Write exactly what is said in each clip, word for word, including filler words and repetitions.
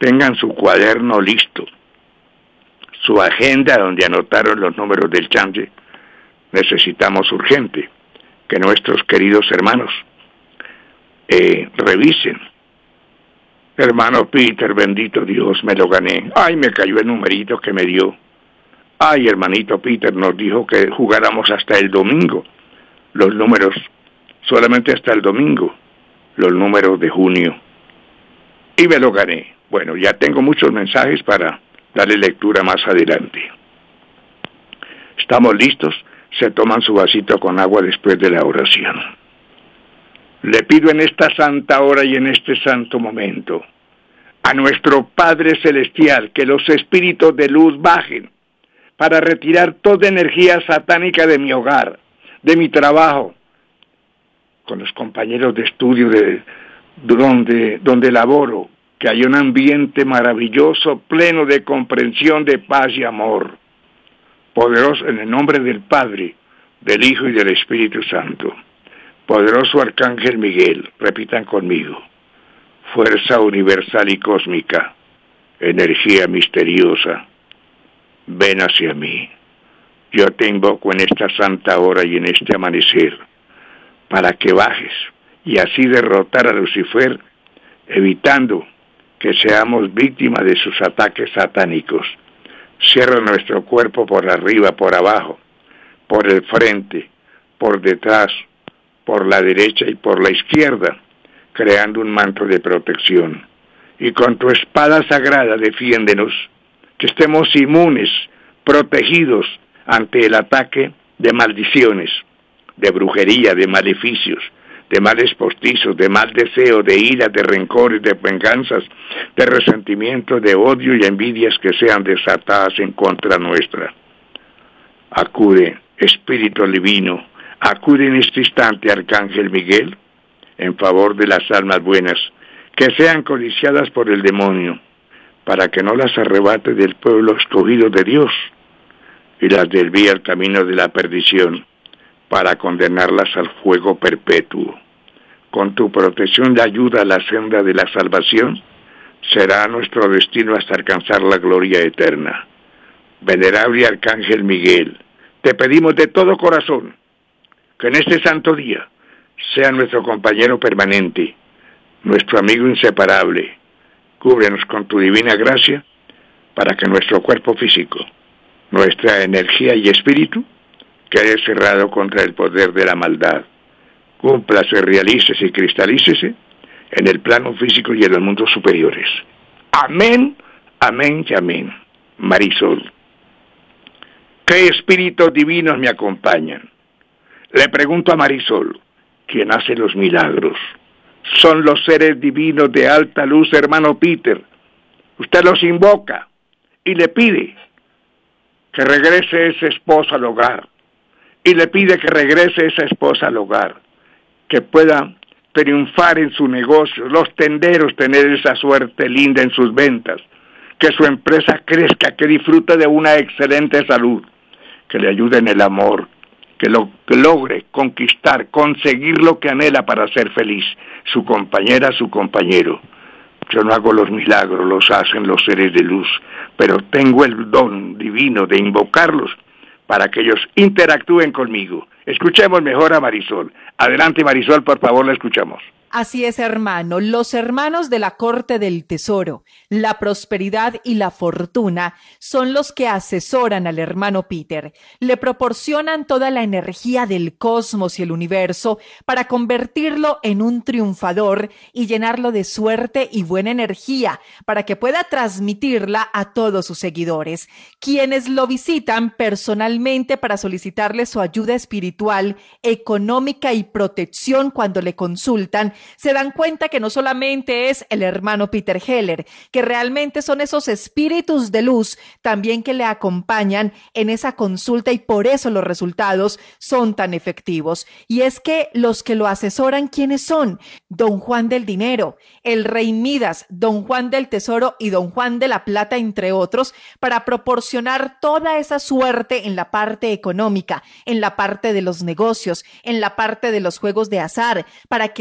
tengan su cuaderno listo, su agenda donde anotaron los números del chance. Necesitamos urgente que nuestros queridos hermanos eh, revisen. Hermano Peter, bendito Dios, me lo gané. Ay, me cayó el numerito que me dio. Ay, hermanito Peter nos dijo que jugáramos hasta el domingo. Los números, solamente hasta el domingo, los números de junio. Y me lo gané. Bueno, ya tengo muchos mensajes para darle lectura más adelante. ¿Estamos listos? Se toman su vasito con agua después de la oración. Le pido en esta santa hora y en este santo momento a nuestro Padre Celestial que los espíritus de luz bajen para retirar toda energía satánica de mi hogar, de mi trabajo, con los compañeros de estudio de donde, donde laboro, que hay un ambiente maravilloso, pleno de comprensión, de paz y amor. Poderoso en el nombre del Padre, del Hijo y del Espíritu Santo. Poderoso Arcángel Miguel, repitan conmigo. Fuerza universal y cósmica, energía misteriosa, ven hacia mí. Yo te invoco en esta santa hora y en este amanecer, para que bajes y así derrotar a Lucifer, evitando que seamos víctimas de sus ataques satánicos. Cierra nuestro cuerpo por arriba, por abajo, por el frente, por detrás, por la derecha y por la izquierda, creando un manto de protección. Y con tu espada sagrada defiéndenos, que estemos inmunes, protegidos ante el ataque de maldiciones, de brujería, de maleficios, de males postizos, de mal deseo, de ira, de rencores, de venganzas, de resentimiento, de odio y envidias que sean desatadas en contra nuestra. Acude, Espíritu Divino, acude en este instante, Arcángel Miguel, en favor de las almas buenas, que sean codiciadas por el demonio, para que no las arrebate del pueblo escogido de Dios, y las desvíe al camino de la perdición, para condenarlas al fuego perpetuo. Con tu protección y ayuda a la senda de la salvación, será nuestro destino hasta alcanzar la gloria eterna. Venerable Arcángel Miguel, te pedimos de todo corazón que en este santo día sea nuestro compañero permanente, nuestro amigo inseparable. Cúbrenos con tu divina gracia para que nuestro cuerpo físico, nuestra energía y espíritu quede cerrado contra el poder de la maldad. Cúmplase, realícese y cristalícese en el plano físico y en los mundos superiores. Amén, amén y amén. Marisol. ¿Qué espíritus divinos me acompañan? Le pregunto a Marisol, ¿quién hace los milagros? Son los seres divinos de alta luz, hermano Peter. Usted los invoca y le pide que regrese ese esposo al hogar. Y le pide que regrese esa esposa al hogar, que pueda triunfar en su negocio, los tenderos tener esa suerte linda en sus ventas, que su empresa crezca, que disfrute de una excelente salud, que le ayude en el amor, que, lo, que logre conquistar, conseguir lo que anhela para ser feliz, su compañera, su compañero. Yo no hago los milagros, los hacen los seres de luz, pero tengo el don divino de invocarlos para que ellos interactúen conmigo. Escuchemos mejor a Marisol. Adelante, Marisol, por favor, la escuchamos. Así es, hermano. Los hermanos de la corte del tesoro, la prosperidad y la fortuna son los que asesoran al hermano Peter. Le proporcionan toda la energía del cosmos y el universo para convertirlo en un triunfador y llenarlo de suerte y buena energía para que pueda transmitirla a todos sus seguidores, quienes lo visitan personalmente para solicitarle su ayuda espiritual, económica y protección cuando le consultan. Se dan cuenta que no solamente es el hermano Peter Heller, que realmente son esos espíritus de luz también que le acompañan en esa consulta y por eso los resultados son tan efectivos. Y es que los que lo asesoran, ¿quiénes son? Don Juan del Dinero, el Rey Midas, Don Juan del Tesoro y Don Juan de la Plata, entre otros, para proporcionar toda esa suerte en la parte económica, en la parte de los negocios, en la parte de los juegos de azar, para que el dinero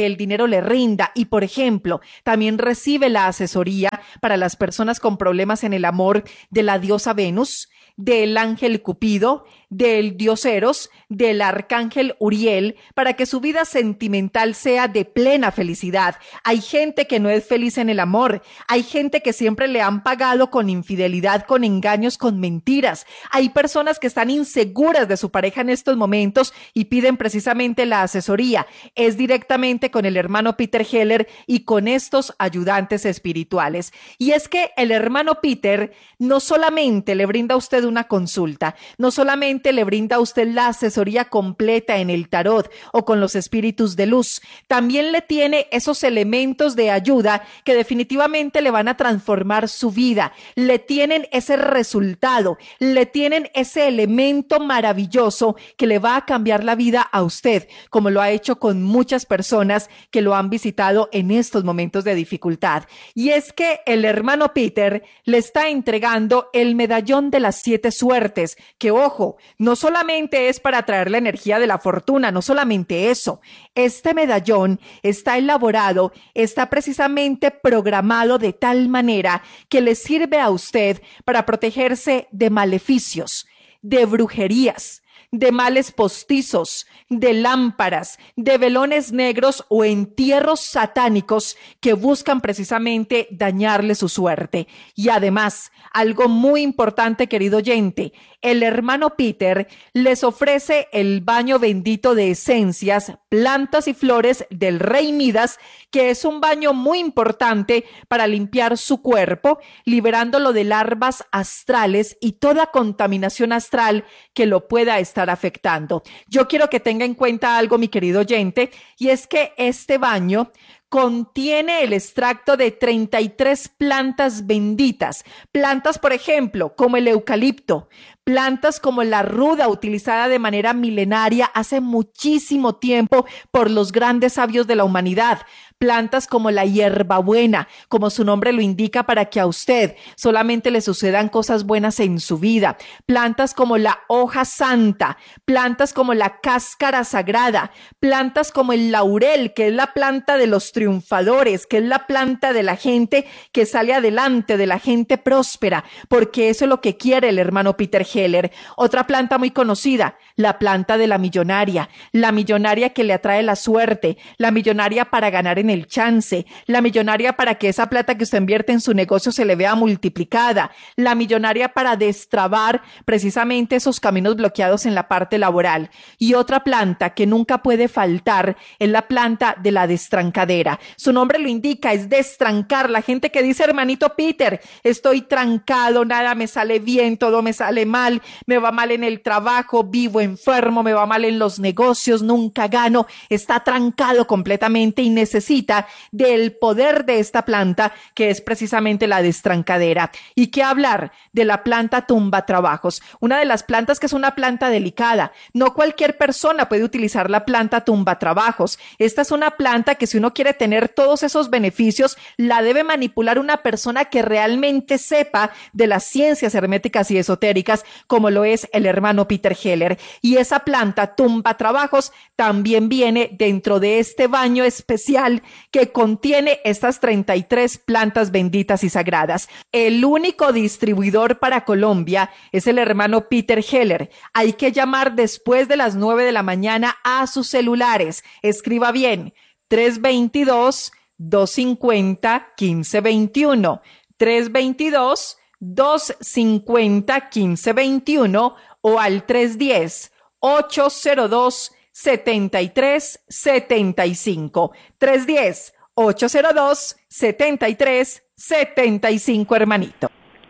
le rinda. Y, por ejemplo, también recibe la asesoría para las personas con problemas en el amor de la diosa Venus, del ángel Cupido, del dios Eros, del arcángel Uriel, para que su vida sentimental sea de plena felicidad. Hay gente que no es feliz en el amor, hay gente que siempre le han pagado con infidelidad, con engaños, con mentiras. Hay personas que están inseguras de su pareja en estos momentos y piden precisamente la asesoría. Es directamente con el hermano Peter Heller y con estos ayudantes espirituales. Y es que el hermano Peter no solamente le brinda a usted una consulta, no solamente le brinda a usted la asesoría completa en el tarot o con los espíritus de luz, también le tiene esos elementos de ayuda que definitivamente le van a transformar su vida, le tienen ese resultado, le tienen ese elemento maravilloso que le va a cambiar la vida a usted, como lo ha hecho con muchas personas que lo han visitado en estos momentos de dificultad. Y es que el hermano Peter le está entregando el medallón de las siete suertes, que ojo, no solamente es para traer la energía de la fortuna, no solamente eso. Este medallón está elaborado, está precisamente programado de tal manera que le sirve a usted para protegerse de maleficios, de brujerías, de males postizos, de lámparas, de velones negros o entierros satánicos que buscan precisamente dañarle su suerte. Y además, algo muy importante, querido oyente, el hermano Peter les ofrece el baño bendito de esencias, plantas y flores del Rey Midas, que es un baño muy importante para limpiar su cuerpo, liberándolo de larvas astrales y toda contaminación astral que lo pueda estar afectando. Yo quiero que tenga en cuenta algo, mi querido oyente, y es que este baño contiene el extracto de treinta y tres plantas benditas, plantas, por ejemplo, como el eucalipto, plantas como la ruda, utilizada de manera milenaria hace muchísimo tiempo por los grandes sabios de la humanidad, plantas como la hierbabuena, como su nombre lo indica, para que a usted solamente le sucedan cosas buenas en su vida, plantas como la hoja santa, plantas como la cáscara sagrada, plantas como el laurel, que es la planta de los triunfadores, que es la planta de la gente que sale adelante, de la gente próspera, porque eso es lo que quiere el hermano Peter Heller. Otra planta muy conocida, la planta de la millonaria, la millonaria que le atrae la suerte, la millonaria para ganar en el chance, la millonaria para que esa plata que usted invierte en su negocio se le vea multiplicada, la millonaria para destrabar precisamente esos caminos bloqueados en la parte laboral. Y otra planta que nunca puede faltar es la planta de la destrancadera. Su nombre lo indica, es destrancar. La gente que dice, hermanito Peter, estoy trancado, nada me sale bien, todo me sale mal, me va mal en el trabajo, vivo enfermo, me va mal en los negocios, nunca gano, está trancado completamente y necesita del poder de esta planta, que es precisamente la destrancadera. ¿Y qué hablar de la planta tumbatrabajos? Una de las plantas que es una planta delicada. No cualquier persona puede utilizar la planta tumbatrabajos. Esta es una planta que, si uno quiere tener todos esos beneficios, la debe manipular una persona que realmente sepa de las ciencias herméticas y esotéricas, como lo es el hermano Peter Heller. Y esa planta tumbatrabajos también viene dentro de este baño especial que contiene estas treinta y tres plantas benditas y sagradas. El único distribuidor para Colombia es el hermano Peter Heller. Hay que llamar después de las nueve de la mañana a sus celulares. Escriba bien, tres dos dos, dos cinco cero, uno cinco dos uno, tres dos dos, dos cinco cero, uno cinco dos uno o al tres uno cero, ocho cero dos, siete tres siete cinco, tres uno cero, ocho cero dos, siete tres siete cinco, hermanito.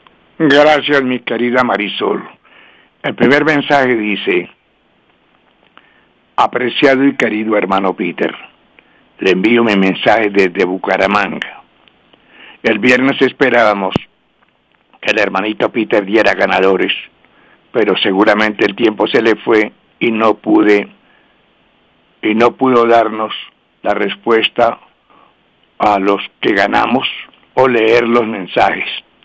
Gracias, mi querida Marisol. El primer mensaje dice: apreciado y querido hermano Peter, le envío mi mensaje desde Bucaramanga. El viernes esperábamos que el hermanito Peter diera ganadores, pero seguramente el tiempo se le fue y no pude y no pudo darnos la respuesta a los que ganamos o leer los mensajes.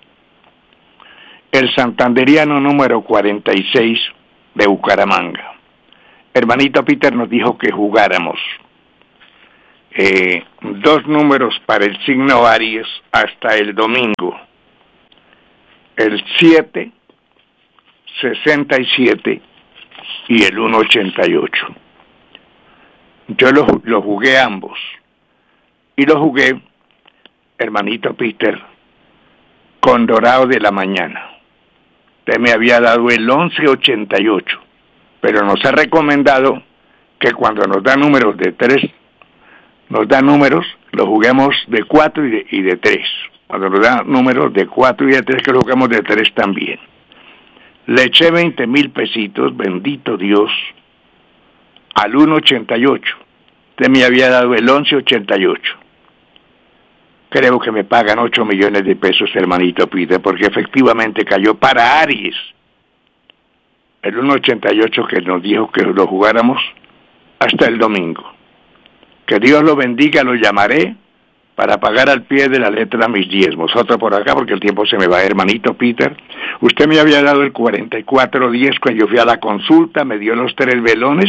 El santanderiano número cuarenta y seis de Bucaramanga. Hermanito Peter nos dijo que jugáramos. eh, dos números para el signo Aries hasta el domingo. El siete, sesenta y siete y el uno ochenta y ocho. Yo lo, lo jugué ambos. Y lo jugué, hermanito Peter, con Dorado de la Mañana. Usted me había dado el once ochenta y ocho, pero nos ha recomendado que cuando nos da números de tres, nos da números, lo juguemos de cuatro y de, y de tres. Cuando nos da números de cuatro y de tres, que lo juguemos de tres también. Le eché veinte mil pesitos, bendito Dios, al uno ochenta y ocho. Usted me había dado el once ochenta y ocho. Creo que me pagan ocho millones de pesos, hermanito Peter, porque efectivamente cayó para Aries. El uno ochenta y ocho que nos dijo que lo jugáramos hasta el domingo. Que Dios lo bendiga, lo llamaré para pagar al pie de la letra mis diezmos. Otro por acá porque el tiempo se me va, hermanito Peter. Usted me había dado el cuarenta y cuatro diez cuando yo fui a la consulta, me dio los tres velones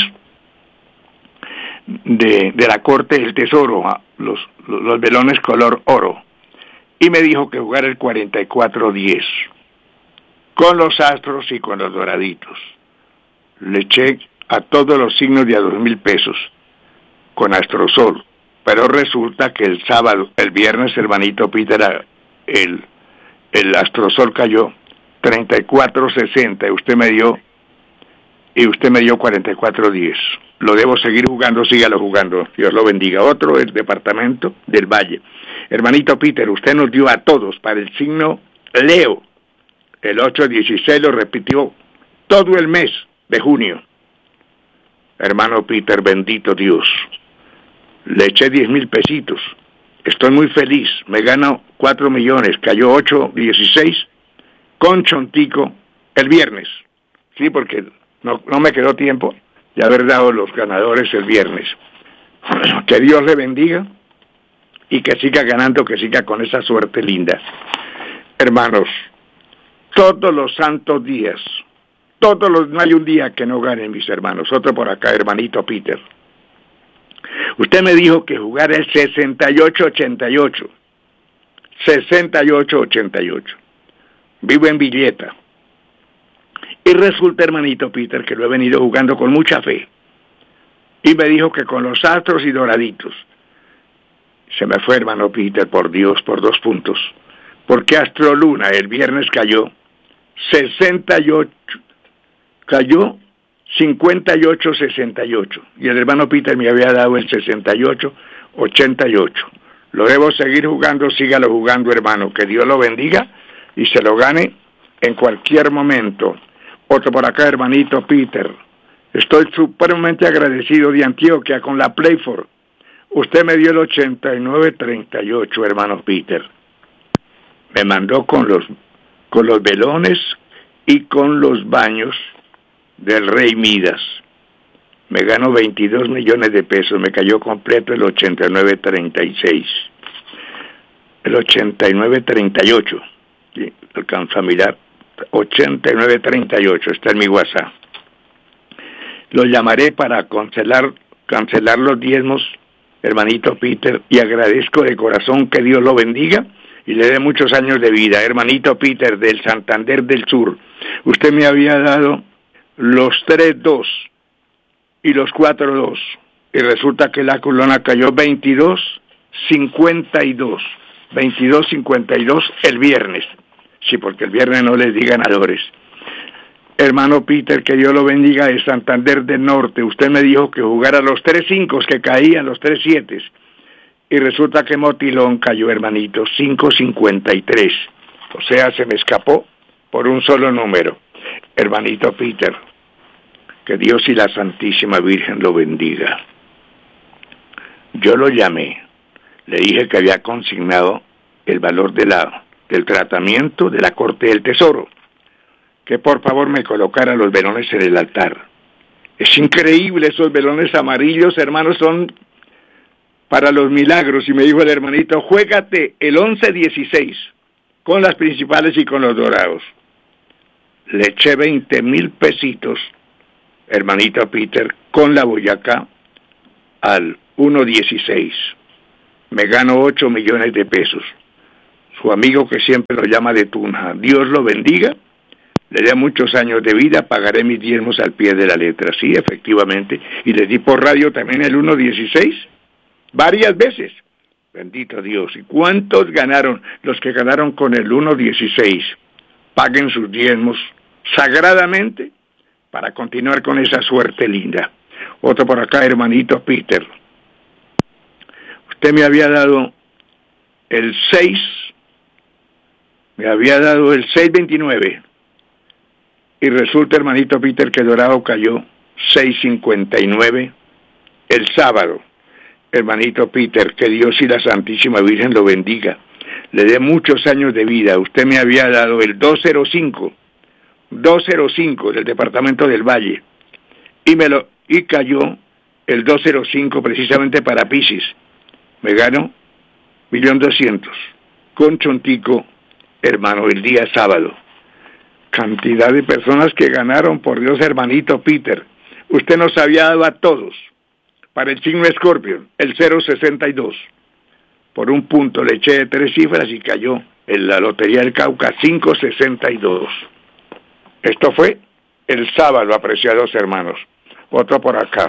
de, de la Corte del Tesoro, los, los velones color oro, y me dijo que jugara el cuarenta y cuatro diez con los astros y con los doraditos. Le eché a todos los signos de a dos mil pesos con Astrosol, pero resulta que el sábado, el viernes, hermanito Peter, el, el Astrosol cayó treinta y cuatro sesenta y usted me dio y usted me dio cuarenta y cuatro diez. Lo debo seguir jugando, sígalo jugando, Dios lo bendiga. Otro, el departamento del Valle. Hermanito Peter, usted nos dio a todos para el signo Leo. El ocho dieciséis lo repitió todo el mes de junio. Hermano Peter, bendito Dios. Le eché diez mil pesitos. Estoy muy feliz. Me gano cuatro millones. Cayó ocho dieciséis con Chontico el viernes. Sí, porque no, no me quedó tiempo de haber dado los ganadores el viernes. Que Dios le bendiga y que siga ganando, que siga con esa suerte linda. Hermanos, todos los santos días, todos los, no hay un día que no ganen mis hermanos. Otro por acá, hermanito Peter. Usted me dijo que jugara el sesenta y ocho ochenta y ocho. sesenta y ocho ochenta y ocho. Vivo en Villeta. Y resulta, hermanito Peter, que lo he venido jugando con mucha fe. Y me dijo que con los astros y doraditos. Se me fue, hermano Peter, por Dios, por dos puntos. Porque Astro Luna el viernes cayó sesenta y ocho, cayó cincuenta y ocho sesenta y ocho. Y el hermano Peter me había dado el sesenta y ocho ochenta y ocho. Lo debo seguir jugando, sígalo jugando, hermano. Que Dios lo bendiga y se lo gane en cualquier momento. Otro por acá, hermanito Peter. Estoy supremamente agradecido de Antioquia con la Playfor. Usted me dio el ochenta y nueve treinta y ocho, hermano Peter. Me mandó con los, con los velones y con los baños del Rey Midas. Me ganó veintidós millones de pesos. Me cayó completo el ochenta y nueve treinta y seis. El ochenta y nueve treinta y ocho. Sí, alcanzo a mirar. ochenta y nueve treinta y ocho, está en mi WhatsApp. Lo llamaré para cancelar, cancelar los diezmos, hermanito Peter, y agradezco de corazón que Dios lo bendiga y le dé muchos años de vida. Hermanito Peter, del Santander del Sur, usted me había dado los tres dos y los cuatro dos, y resulta que la colona cayó veintidós cincuenta y dos, veintidós cincuenta y dos el viernes. Sí, porque el viernes no les di ganadores. Hermano Peter, que Dios lo bendiga, de Santander del Norte. Usted me dijo que jugara los tres cinco que caían, los tres siete. Y resulta que Motilón cayó, hermanito, cinco cincuenta y tres. O sea, se me escapó por un solo número. Hermanito Peter, que Dios y la Santísima Virgen lo bendiga. Yo lo llamé. Le dije que había consignado el valor de la... del tratamiento de la Corte del Tesoro, que por favor me colocara los velones en el altar. Es increíble, esos velones amarillos, hermanos, son para los milagros. Y me dijo el hermanito, juégate el once dieciséis con las principales y con los dorados. Le eché veinte mil pesitos, hermanito Peter, con la Boyacá al uno dieciséis. Me gano ocho millones de pesos. Su amigo que siempre lo llama de Tunja, Dios lo bendiga, le dé muchos años de vida, pagaré mis diezmos al pie de la letra. Sí, efectivamente. Y le di por radio también el uno dieciséis, varias veces. Bendito Dios. ¿Y cuántos ganaron? Los que ganaron con el uno dieciséis. Paguen sus diezmos sagradamente para continuar con esa suerte linda. Otro por acá, hermanito Peter. Usted me había dado el seis, me había dado el seis veintinueve. Y resulta, hermanito Peter, que Dorado cayó seis cincuenta y nueve el sábado. Hermanito Peter, que Dios y la Santísima Virgen lo bendiga. Le dé muchos años de vida. Usted me había dado el doscientos cinco, doscientos cinco del departamento del Valle. Y me lo y cayó el doscientos cinco precisamente para Piscis. Me gano un millón doscientos con Chontico, hermano, el día sábado. Cantidad de personas que ganaron, por Dios, hermanito Peter. Usted nos había dado a todos. Para el signo Escorpio, el cero sesenta y dos. Por un punto le eché de tres cifras y cayó en la Lotería del Cauca cinco sesenta y dos. Esto fue el sábado, apreciados hermanos. Otro por acá.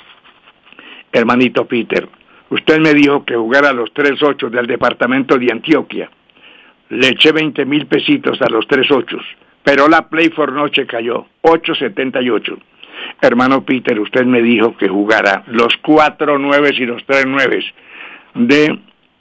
Hermanito Peter, usted me dijo que jugara a los tres ocho del departamento de Antioquia. Le eché veinte mil pesitos a los tres ocho, pero la Play for Noche cayó ocho setenta y ocho. Hermano Peter, usted me dijo que jugara los cuatro nueves y los tres nueves de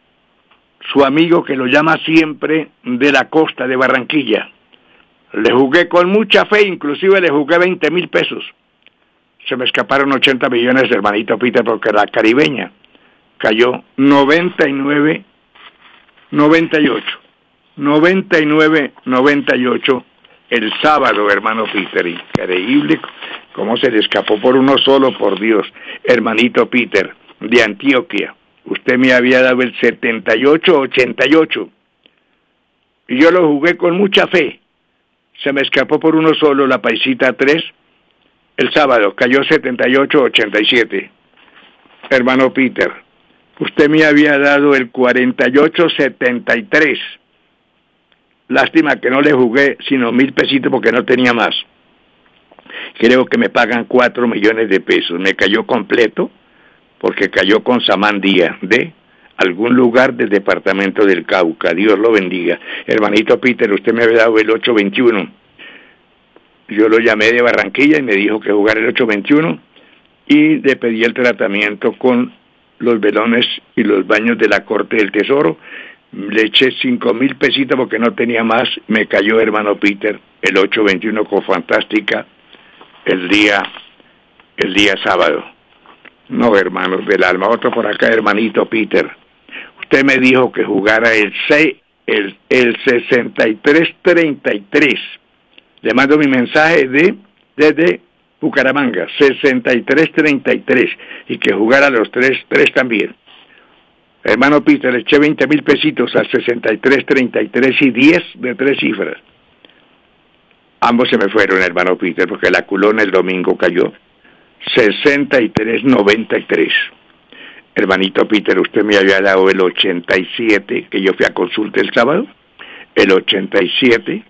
su amigo que lo llama siempre de la costa de Barranquilla. Le jugué con mucha fe, inclusive le jugué veinte mil pesos. Se me escaparon ochenta millones, hermanito Peter, porque la caribeña cayó noventa y nueve noventa y ocho. noventa y nueve noventa y ocho el sábado, hermano Peter. Increíble cómo se le escapó por uno solo, por Dios. Hermanito Peter, de Antioquia, usted me había dado el setenta y ocho ochenta y ocho. Y yo lo jugué con mucha fe. Se me escapó por uno solo la paisita tres. El sábado cayó setenta y ocho ochenta y siete. Hermano Peter, usted me había dado el cuarenta y ocho setenta y tres. Lástima que no le jugué sino mil pesitos porque no tenía más. Creo que me pagan cuatro millones de pesos. Me cayó completo porque cayó con Samandía de algún lugar del departamento del Cauca. Dios lo bendiga. Hermanito Peter, usted me había dado el ocho veintiuno. Yo lo llamé de Barranquilla y me dijo que jugara el ocho veintiuno y le pedí el tratamiento con los velones y los baños de la Corte del Tesoro. Le eché cinco mil pesitos porque no tenía más. Me cayó, hermano Peter, el ocho veintiuno con Fantástica el día, el día sábado. No, hermanos del alma. Otro por acá, hermanito Peter. Usted me dijo que jugara el seis, el, el sesenta y tres treinta y tres. Le mando mi mensaje de desde Bucaramanga, sesenta y tres treinta y tres, y que jugara los tres, tres también. Hermano Peter, le eché veinte mil pesitos al sesenta y tres treinta y tres y diez de tres cifras. Ambos se me fueron, hermano Peter, porque la culona el domingo cayó sesenta y tres noventa y tres. Hermanito Peter, usted me había dado el ochenta y siete, que yo fui a consulta el sábado, el ochenta y siete,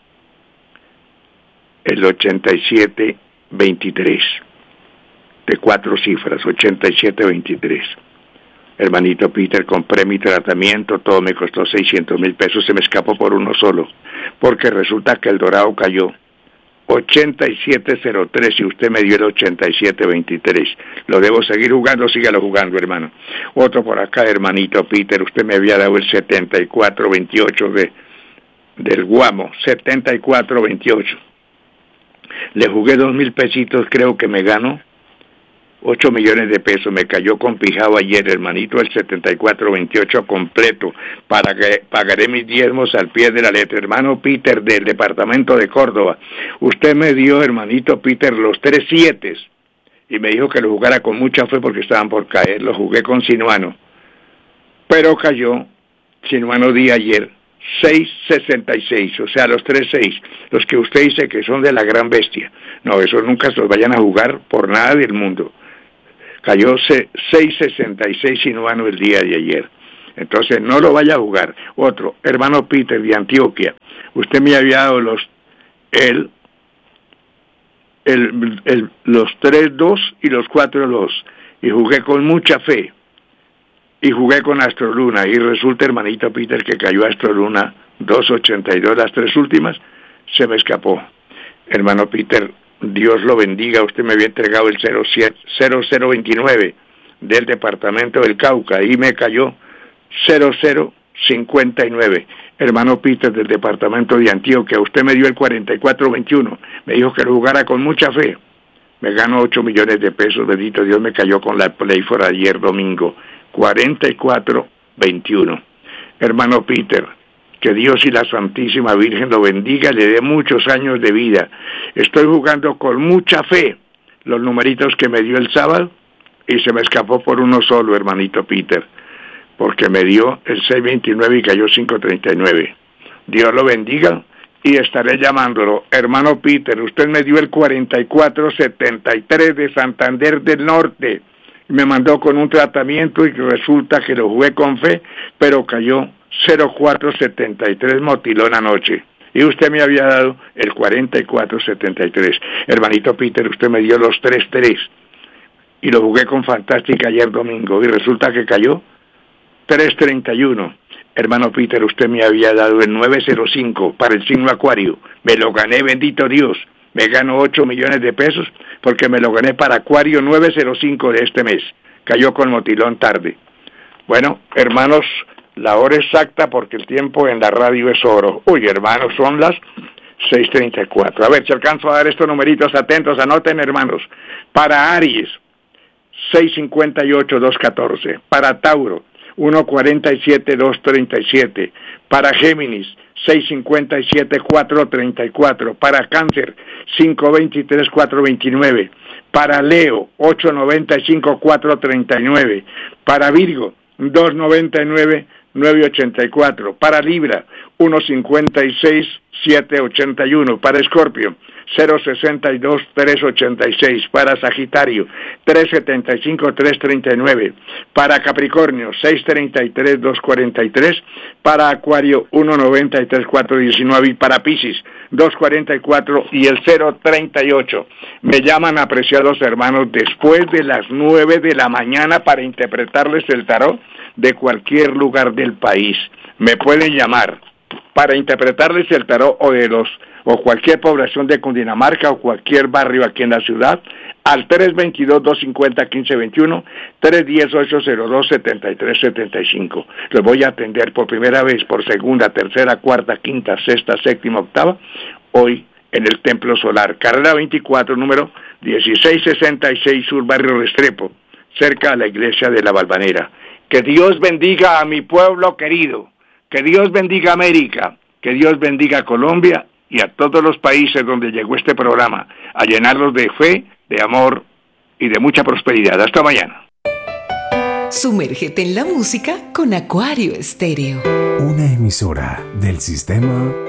el ochenta y siete veintitrés, de cuatro cifras, ochenta y siete veintitrés. Hermanito Peter, compré mi tratamiento, todo me costó seiscientos mil pesos, se me escapó por uno solo, porque resulta que el Dorado cayó ochenta y siete cero tres y usted me dio el ochenta y siete veintitrés. Lo debo seguir jugando, sígalo jugando, hermano. Otro por acá, hermanito Peter, usted me había dado el setenta y cuatro veintiocho de, del Guamo, setenta y cuatro veintiocho. Le jugué dos mil pesitos, creo que me gano ocho millones de pesos. Me cayó con Pijao ayer, hermanito, el setenta y cuatro veintiocho completo. Para que pagaré mis diezmos al pie de la letra. Hermano Peter, del departamento de Córdoba, usted me dio, hermanito Peter, los tres siete y me dijo que lo jugara con mucha fe porque estaban por caer. Lo jugué con Sinuano, pero cayó. Sinuano di ayer seis sesenta y seis, o sea, los tres seis, los que usted dice que son de la gran bestia. No, eso nunca se los vayan a jugar por nada del mundo. Cayó seis sesenta y seis sinuano el día de ayer. Entonces no lo vaya a jugar. Otro, hermano Peter de Antioquia. Usted me había dado los el, el, el los tres dos y los cuatro dos. Y jugué con mucha fe. Y jugué con Astroluna. Y resulta, hermanito Peter, que cayó Astroluna dos ochenta y dos. Las tres últimas se me escapó. Hermano Peter, Dios lo bendiga. Usted me había entregado el cero cero veintinueve del departamento del Cauca. Y me cayó cero cero cincuenta y nueve. Hermano Peter del departamento de Antioquia, usted me dio el cuarenta y cuatro veintiuno. Me dijo que lo jugara con mucha fe. Me gano ocho millones de pesos, bendito Dios, me cayó con la Playford ayer domingo. cuarenta y cuatro veintiuno. Hermano Peter, que Dios y la Santísima Virgen lo bendiga, le dé muchos años de vida. Estoy jugando con mucha fe los numeritos que me dio el sábado y se me escapó por uno solo, hermanito Peter, porque me dio el seis veintinueve y cayó cinco treinta y nueve. Dios lo bendiga y estaré llamándolo. Hermano Peter, usted me dio el cuarenta y cuatro setenta y tres de Santander del Norte. Me mandó con un tratamiento y resulta que lo jugué con fe, pero cayó cero cuatro setenta y tres motilón anoche. Y usted me había dado el cuarenta y cuatro setenta y tres. Hermanito Peter, usted me dio los tres tres. Y lo jugué con Fantástica ayer domingo. Y resulta que cayó tres treinta y uno. Hermano Peter, usted me había dado el nueve cero cinco para el signo Acuario. Me lo gané, bendito Dios. Me gano ocho millones de pesos porque me lo gané para Acuario nueve cero cinco de este mes. Cayó con motilón tarde. Bueno, hermanos, la hora exacta porque el tiempo en la radio es oro. Uy, hermanos, son las seis treinta y cuatro. A ver, si alcanzo a dar estos numeritos atentos, anoten, hermanos. Para Aries, seis cincuenta y ocho dos catorce. Para Tauro, uno cuarenta y siete dos treinta y siete. Para Géminis, seis cincuenta y siete cuatro treinta y cuatro. Para Cáncer, cinco veintitrés cuatro veintinueve. Para Leo, ocho noventa y cinco cuatro treinta y nueve. Para Virgo, dos noventa y nueve nueve ochenta y cuatro. Para Libra, uno cincuenta y seis siete ochenta y uno. Para Escorpio, cero sesenta y dos tres ochenta y seis. Para Sagitario, tres setenta y cinco tres treinta y nueve. Para Capricornio, seis treinta y tres dos cuarenta y tres. Para Acuario, uno noventa y tres cuatro diecinueve. Y para Piscis, dos cuarenta y cuatro y el cero treinta y ocho. Me llaman, apreciados hermanos, después de las nueve de la mañana para interpretarles el tarot de cualquier lugar del país. Me pueden llamar para interpretarles el tarot o de los o cualquier población de Cundinamarca o cualquier barrio aquí en la ciudad al tres veintidós dos cincuenta quince veintiuno, tres diez ocho cero dos setenta y tres setenta y cinco. Los voy a atender por primera vez, por segunda, tercera, cuarta, quinta, sexta, séptima, octava, hoy en el Templo Solar, carrera veinticuatro, número dieciséis sesenta y seis Sur, barrio Restrepo, cerca de la iglesia de la Valvanera. Que Dios bendiga a mi pueblo querido, que Dios bendiga a América, que Dios bendiga a Colombia y a todos los países donde llegó este programa, a llenarlos de fe, de amor y de mucha prosperidad. Hasta mañana. Sumérgete en la música con Acuario Estéreo. Una emisora del sistema